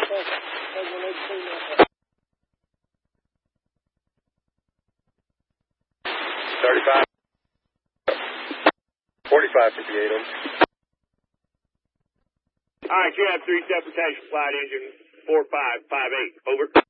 35, 4558 on. All right, you have 3 Deportation Flight Engine 4558. Over.